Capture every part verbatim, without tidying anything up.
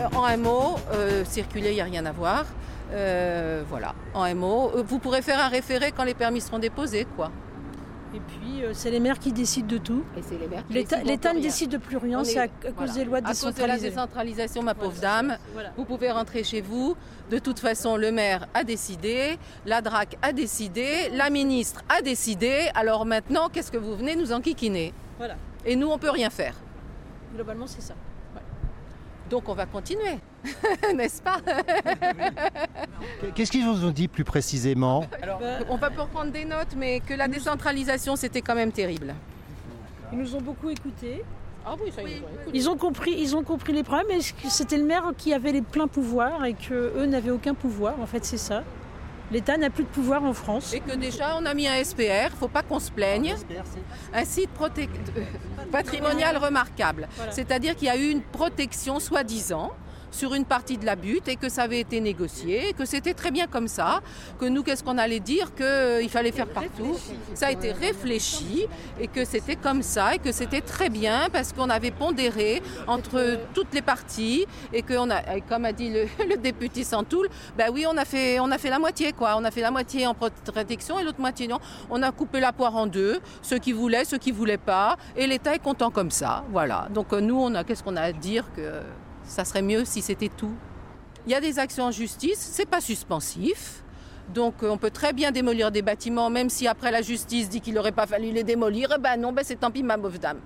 En un mot, euh, circuler, il n'y a rien à voir. Euh, voilà, en un mot. Vous pourrez faire un référé quand les permis seront déposés, quoi. Et puis, euh, c'est les maires qui décident de tout. Et c'est les maires qui L'État, décident l'État ne rien. décide de plus rien, On c'est est- à, à cause voilà. des lois À cause de la décentralisées. décentralisation, ma pauvre dame, Voilà. vous pouvez rentrer chez vous. De toute façon, le maire a décidé, la D R A C a décidé, la ministre a décidé. Alors maintenant, qu'est-ce que vous venez nous enquiquiner? Voilà. Et nous, on ne peut rien faire. Globalement, c'est ça. Ouais. Donc on va continuer, n'est-ce pas? Qu'est-ce qu'ils vous ont dit plus précisément? Alors, Bah, on va pas prendre des notes, mais que la décentralisation, c'était quand même terrible. Ils nous ont beaucoup écoutés. Ah oui, ça y est. Ils ont compris, ils ont compris les problèmes, et que c'était le maire qui avait les pleins pouvoirs et qu'eux n'avaient aucun pouvoir. En fait, c'est ça. L'État n'a plus de pouvoir en France. Et que déjà, on a mis un S P R, faut pas qu'on se plaigne. Un site proté- patrimonial remarquable. Voilà. C'est-à-dire qu'il y a eu une protection, soi-disant, sur une partie de la butte et que ça avait été négocié, que c'était très bien comme ça, que nous, qu'est-ce qu'on allait dire, qu'il fallait faire partout. Ça a été réfléchi et que c'était comme ça et que c'était très bien parce qu'on avait pondéré entre toutes les parties et que, on a, comme a dit le, le député Santoul, ben oui, on a, fait, on a fait la moitié, quoi. On a fait la moitié en protection et l'autre moitié non. On a coupé la poire en deux, ceux qui voulaient, ceux qui ne voulaient pas, et l'État est content comme ça, voilà. Donc nous, on a, qu'est-ce qu'on a à dire que ça serait mieux si c'était tout. Il y a des actions en justice, c'est pas suspensif. Donc on peut très bien démolir des bâtiments, même si après la justice dit qu'il n'aurait pas fallu les démolir. Eh ben non, ben c'est tant pis, ma pauvre dame.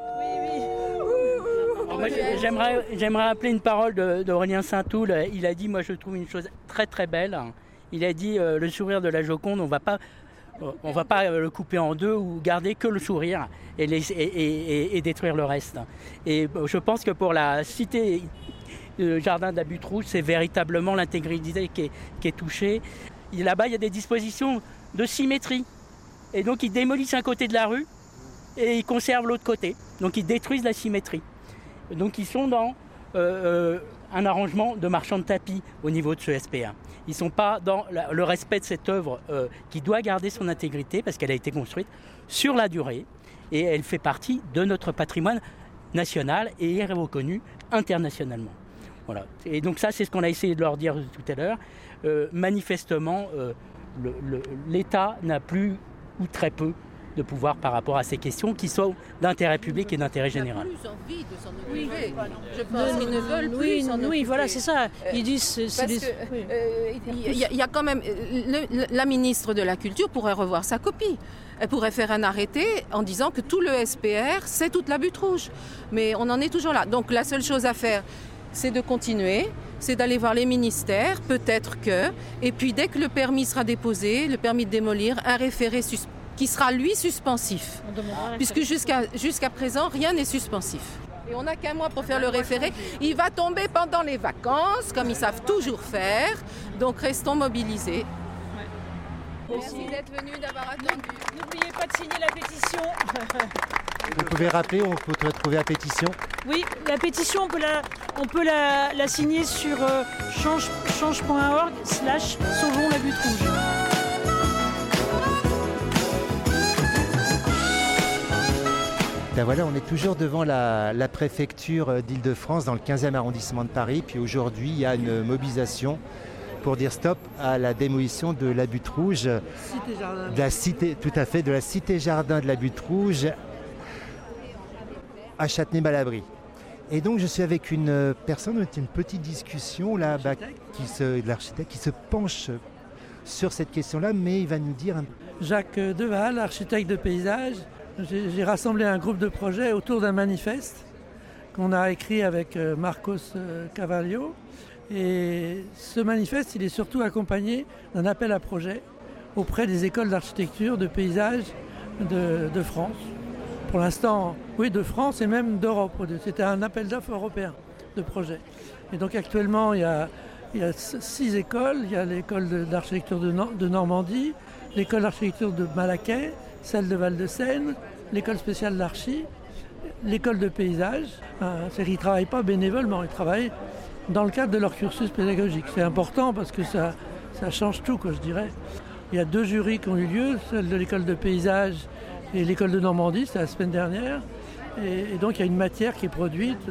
Alors moi, j'aimerais, j'aimerais rappeler une parole de- d'Aurélien Saint-Toul. Il a dit, moi je trouve une chose très très belle. Il a dit, euh, le sourire de la Joconde, on va pas... On ne va pas le couper en deux ou garder que le sourire et, les, et, et, et détruire le reste. Et je pense que pour la cité euh, Jardin de la Butte Rouge, c'est véritablement l'intégrité qui est, qui est touchée. Et là-bas, il y a des dispositions de symétrie. Et donc, ils démolissent un côté de la rue et ils conservent l'autre côté. Donc, ils détruisent la symétrie. Donc, ils sont dans euh, euh, un arrangement de marchand de tapis au niveau de ce S P A. Ils ne sont pas dans la, le respect de cette œuvre euh, qui doit garder son intégrité parce qu'elle a été construite sur la durée et elle fait partie de notre patrimoine national et est reconnue internationalement. Voilà. Et donc ça, c'est ce qu'on a essayé de leur dire tout à l'heure. Euh, manifestement, euh, le, le, l'État n'a plus ou très peu de pouvoir par rapport à ces questions qui sont d'intérêt public et d'intérêt général. Ils n'ont plus envie de s'en occuper. Je pense qu'ils ne veulent plus Oui, s'en occuper. oui, voilà, c'est ça. Ils disent c'est, c'est Parce des... que, oui. euh, il y, a- il y a quand même le- le- la ministre de la Culture pourrait revoir sa copie. Elle pourrait faire un arrêté en disant que tout le S P R, c'est toute la Butte Rouge. Mais on en est toujours là. Donc la seule chose à faire, c'est de continuer, c'est d'aller voir les ministères, peut-être que, et puis dès que le permis sera déposé, le permis de démolir, un référé sus- qui sera lui suspensif. On demandera la Puisque jusqu'à jusqu'à présent, rien n'est suspensif. Et on n'a qu'un mois pour faire le référé. Il va tomber pendant les vacances, comme ils savent toujours faire. Donc restons mobilisés. Merci d'être venu, d'avoir attendu. N'oubliez pas de signer la pétition. Vous pouvez rappeler, on peut retrouver la pétition. Oui, la pétition, on peut la, on peut la, la signer sur euh, change, change point org slash sauvons la Butte Rouge. Ben voilà, on est toujours devant la, la préfecture d'Île-de-France, dans le quinzième arrondissement de Paris. Puis aujourd'hui, il y a une mobilisation pour dire stop à la démolition de la Butte Rouge, de la cité, tout à fait, de la cité jardin de la Butte Rouge à Châtenay-Malabry. Et donc, je suis avec une personne, une petite discussion là, bah, qui se, de l'architecte qui se penche sur cette question-là, mais il va nous dire. Un... Jacques Deval, architecte de paysage. J'ai, j'ai rassemblé un groupe de projets autour d'un manifeste qu'on a écrit avec Marcos Cavallio. Et ce manifeste, il est surtout accompagné d'un appel à projet auprès des écoles d'architecture, de paysage de, de France. Pour l'instant, oui, de France et même d'Europe. C'était un appel d'offres européen de projet. Et donc actuellement, il y a, il y a six écoles. Il y a l'école de, d'architecture de, Nor- de Normandie, l'école d'architecture de Malaquais, celle de Val-de-Seine, l'école spéciale d'archi, l'école de paysage. Euh, c'est qu'ils ne travaillent pas bénévolement, ils travaillent dans le cadre de leur cursus pédagogique. C'est important parce que ça, ça change tout, quoi, je dirais. Il y a deux jurys qui ont eu lieu, celle de l'école de paysage et l'école de Normandie, c'était la semaine dernière. Et, et donc il y a une matière qui est produite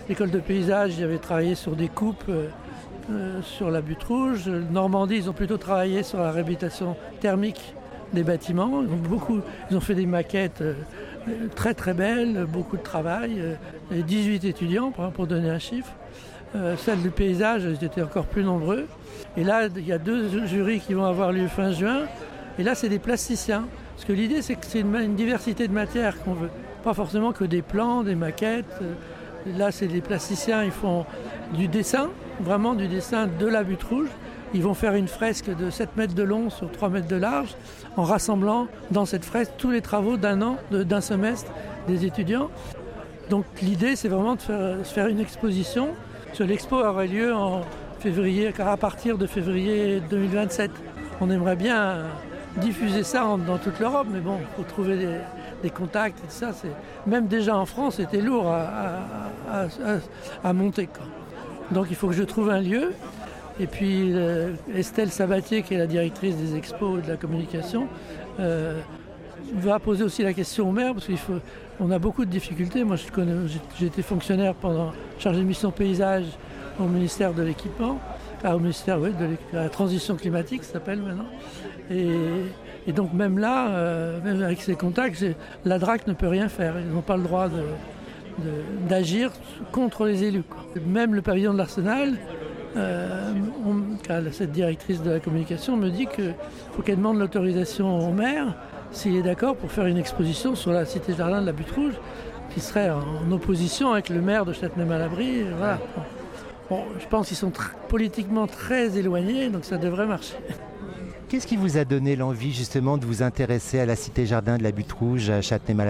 l'école de paysage, ils avaient travaillé sur des coupes euh, euh, sur la butte rouge. Normandie, ils ont plutôt travaillé sur la réhabilitation thermique des bâtiments. Ils ont, beaucoup, ils ont fait des maquettes euh, très très belles, beaucoup de travail. Euh, dix-huit étudiants, pour, pour donner un chiffre. Euh, celle du paysage, ils étaient encore plus nombreux. Et là, il y a deux jurys qui vont avoir lieu fin juin. Et là, c'est des plasticiens. Parce que l'idée, c'est que c'est une, une diversité de matières qu'on veut. Pas forcément que des plans, des maquettes. Là, c'est des plasticiens, ils font du dessin, vraiment du dessin de la butte rouge. Ils vont faire une fresque de sept mètres de long sur trois mètres de large, en rassemblant dans cette fresque tous les travaux d'un an, de, d'un semestre des étudiants. Donc l'idée, c'est vraiment de faire, de faire une exposition. L'expo aura lieu en février, à partir de février deux mille vingt-sept. On aimerait bien diffuser ça dans toute l'Europe, mais bon, il faut trouver des, des contacts et tout ça. C'est, même déjà en France, c'était lourd à, à, à, à monter, quoi. Donc il faut que je trouve un lieu. Et puis euh, Estelle Sabatier, qui est la directrice des expos et de la communication, euh, va poser aussi la question au maire, parce qu'il faut, on a beaucoup de difficultés. Moi, je connais, j'ai, j'ai été fonctionnaire pendant chargé de mission paysage au ministère de l'équipement, ah, au ministère oui, de la transition climatique, ça s'appelle maintenant. Et, et donc même là, euh, même avec ces contacts, la D R A C ne peut rien faire. Ils n'ont pas le droit de, de, d'agir contre les élus, quoi. Même le pavillon de l'Arsenal, euh, on, cette directrice de la communication me dit qu'il faut qu'elle demande l'autorisation au maire s'il est d'accord pour faire une exposition sur la cité-jardin de la Butte Rouge, qui serait en opposition avec le maire de Châtenay-Malabry. Voilà. Bon, je pense qu'ils sont tr- politiquement très éloignés, donc ça devrait marcher. Qu'est-ce qui vous a donné l'envie justement de vous intéresser à la cité-jardin de la Butte Rouge à Châtenay-Malabry ?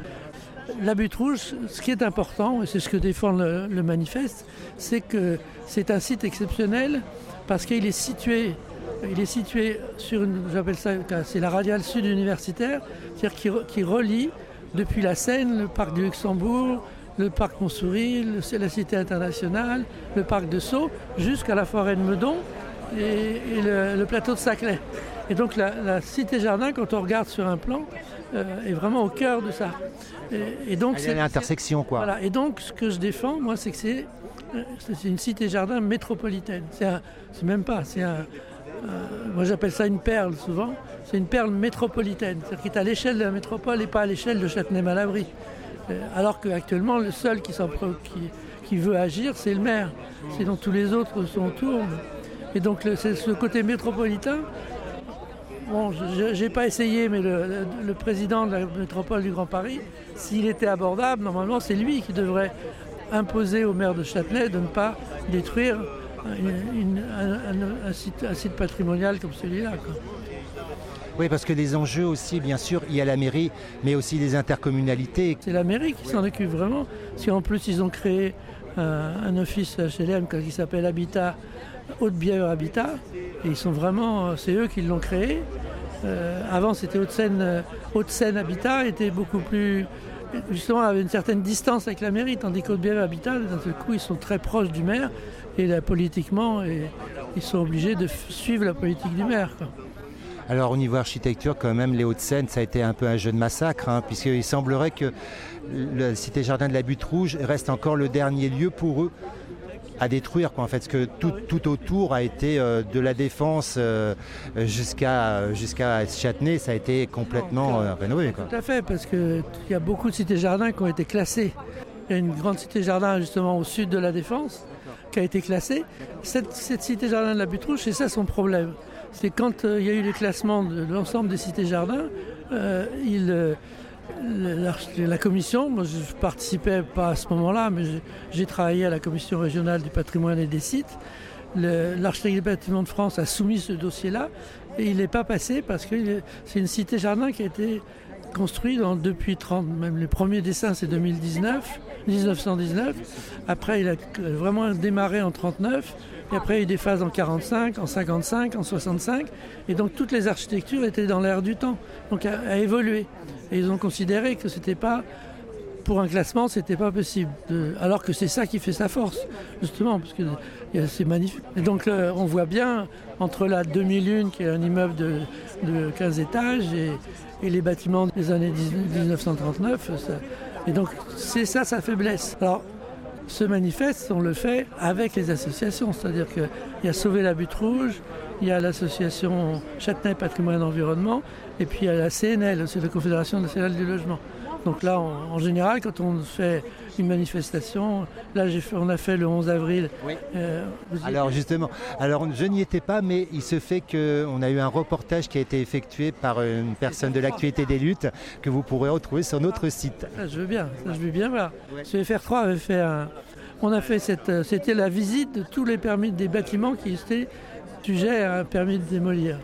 La Butte Rouge, ce qui est important, et c'est ce que défend le, le manifeste, c'est que c'est un site exceptionnel parce qu'il est situé, il est situé sur une, j'appelle ça, c'est la radiale sud universitaire, c'est-à-dire qui, qui relie depuis la Seine, le parc du Luxembourg, le parc Montsouris, le, la Cité internationale, le parc de Sceaux, jusqu'à la forêt de Meudon et, et le, le plateau de Saclay. Et donc la, la Cité-Jardin, quand on regarde sur un plan, euh, est vraiment au cœur de ça. Et, et donc, il y a l'intersection, quoi. Voilà. Et donc ce que je défends, moi, c'est que c'est, c'est une Cité-Jardin métropolitaine. C'est, un, c'est même pas, c'est un... Euh, moi j'appelle ça une perle souvent. C'est une perle métropolitaine. C'est-à-dire qu'il est à l'échelle de la métropole et pas à l'échelle de Châtenay-Malabry. Alors qu'actuellement, le seul qui, qui, qui veut agir, c'est le maire. Sinon, tous les autres sont autour. Et donc, le, c'est ce côté métropolitain. Bon, je n'ai pas essayé, mais le, le, le président de la métropole du Grand Paris, s'il était abordable, normalement, c'est lui qui devrait imposer au maire de Châtenay de ne pas détruire une, une, un, un, un, site, un site patrimonial comme celui-là, quoi. Oui, parce que les enjeux aussi, bien sûr, il y a la mairie, mais aussi les intercommunalités. C'est la mairie qui s'en occupe vraiment. Si en plus ils ont créé un, un office H L M qui s'appelle Habitat, Haute-Bièvre Habitat, et ils sont vraiment, c'est eux qui l'ont créé. Euh, avant c'était Haute-Seine, Haute-Seine Habitat était beaucoup plus, justement, avait une certaine distance avec la mairie, tandis qu'Haute-Bièvre Habitat, d'un seul coup, ils sont très proches du maire, et là, politiquement, et, ils sont obligés de f- suivre la politique du maire, quoi. Alors au niveau architecture, quand même, les Hauts-de-Seine, ça a été un peu un jeu de massacre, hein, puisqu'il semblerait que la cité-jardin de la Butte Rouge reste encore le dernier lieu pour eux à détruire, quoi, en fait, parce que tout, tout autour a été euh, de la Défense euh, jusqu'à, jusqu'à Châtenay, ça a été complètement euh, rénové, quoi. Tout à fait, parce qu'il y a beaucoup de cités-jardins qui ont été classées. Il y a une grande cité-jardin justement au sud de la Défense qui a été classée. Cette, cette cité-jardin de la Butte Rouge, c'est ça son problème. C'est quand euh, il y a eu les classements de, de l'ensemble des cités-jardins, euh, il, euh, la, la commission, moi je ne participais pas à ce moment-là, mais j'ai, j'ai travaillé à la commission régionale du patrimoine et des sites. Le, l'architecte des bâtiments de France a soumis ce dossier-là et il n'est pas passé parce que c'est une cité-jardin qui a été construite dans, depuis trente, même les premiers dessins c'est deux mille dix-neuf, dix-neuf cent dix-neuf. Après il a vraiment démarré en trente-neuf. Et après, il y a eu des phases en quarante-cinq, en cinquante-cinq, en soixante-cinq. Et donc, toutes les architectures étaient dans l'air du temps, donc à, à évoluer. Et ils ont considéré que c'était pas, pour un classement, c'était pas possible. De, alors que c'est ça qui fait sa force, justement, parce que c'est magnifique. Et donc, là, on voit bien, entre la deux mille un, qui est un immeuble de, de quinze étages, et, et les bâtiments des années dix-neuf cent trente-neuf, ça, et donc, c'est ça sa faiblesse. Alors, ce manifeste, on le fait avec les associations. C'est-à-dire qu'il y a Sauver la Butte Rouge, il y a l'association Châtenay Patrimoine Environnement, et puis il y a la C N L, c'est la Confédération nationale du logement. Donc là, en, en général, quand on fait une manifestation, là j'ai fait, on a fait le onze avril. Oui. Euh, alors justement, alors je n'y étais pas, mais il se fait qu'on a eu un reportage qui a été effectué par une personne de l'actualité des luttes que vous pourrez retrouver sur notre site. Ça, je veux bien, ça, je veux bien voir. Ouais. Ce F R trois avait fait un... On a fait cette... C'était la visite de tous les permis des bâtiments qui étaient sujets à un permis de démolir.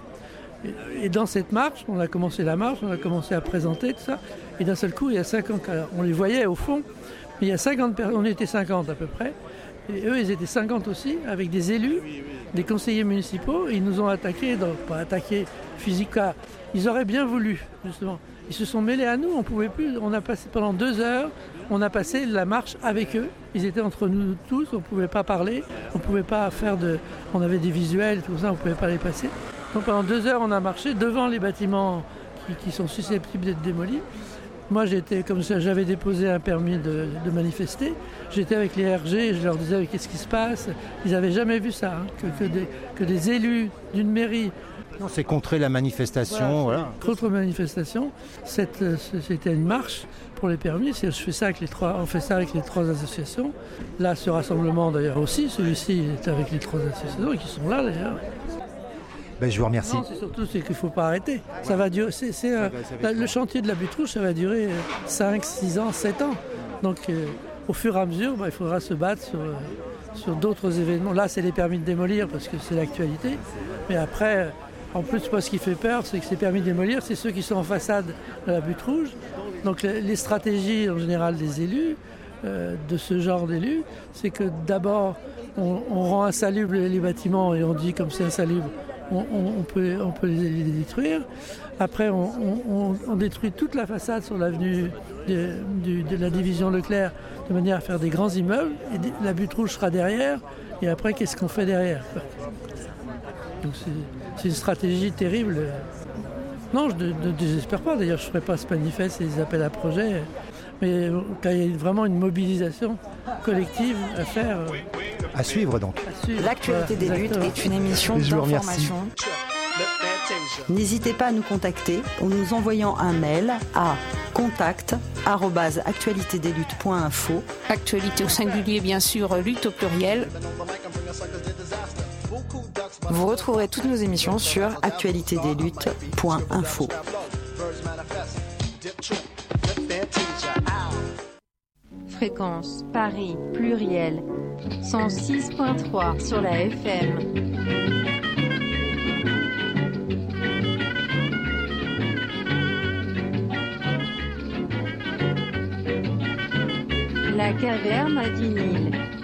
Et dans cette marche, on a commencé la marche, on a commencé à présenter tout ça, et d'un seul coup, il y a cinquante, on les voyait au fond, mais il y a cinquante personnes, on était cinquante à peu près, et eux, ils étaient cinquante aussi, avec des élus, des conseillers municipaux, et ils nous ont attaqués, donc pas attaqués physiquement, ils auraient bien voulu, justement. Ils se sont mêlés à nous, on pouvait plus, on a passé pendant deux heures, on a passé la marche avec eux, ils étaient entre nous tous, on ne pouvait pas parler, on ne pouvait pas faire de, on avait des visuels, tout ça, on ne pouvait pas les passer. Donc pendant deux heures, on a marché devant les bâtiments qui, qui sont susceptibles d'être démolis. Moi, j'étais comme ça, j'avais déposé un permis de, de manifester. J'étais avec les R G et je leur disais qu'est-ce qui se passe. Ils n'avaient jamais vu ça, hein, que, que, des, que des élus d'une mairie. Non, c'est contrer la manifestation. Voilà, voilà. Contre manifestation. Cette, c'était une marche pour les permis. Je fais ça avec les trois, on fait ça avec les trois associations. Là, ce rassemblement d'ailleurs aussi, celui-ci est avec les trois associations qui sont là d'ailleurs. Ben, je vous remercie. Non, c'est surtout c'est qu'il ne faut pas arrêter. Ça va durer, c'est, c'est, euh, la, le chantier de la Butte Rouge, ça va durer cinq, six ans, sept ans. Donc euh, au fur et à mesure, bah, il faudra se battre sur, euh, sur d'autres événements. Là, c'est les permis de démolir parce que c'est l'actualité. Mais après, en plus, moi, ce qui fait peur, c'est que ces permis de démolir, c'est ceux qui sont en façade de la Butte Rouge. Donc les, les stratégies en général des élus, euh, de ce genre d'élus, c'est que d'abord, on, on rend insalubres les, les bâtiments et on dit comme c'est insalubre, On, on, on, peut, on peut les, les détruire. Après, on, on, on détruit toute la façade sur l'avenue de, de, de la division Leclerc de manière à faire des grands immeubles. Et la Butte Rouge sera derrière. Et après, qu'est-ce qu'on fait derrière? Donc c'est, c'est une stratégie terrible. Non, je ne désespère pas. D'ailleurs, je ne ferai pas ce manifeste et les appels à projets. Mais quand il y a vraiment une mobilisation collective à faire... À suivre donc. À suivre. L'actualité voilà, des luttes est une émission d'information. N'hésitez pas à nous contacter en nous envoyant un mail à contact arobase actualité des luttes point info. Actualité au singulier bien sûr, lutte au pluriel. Vous retrouverez toutes nos émissions sur actualité des luttes point info. Fréquence Paris pluriel cent six point trois sur la F M. La caverne à dix mille.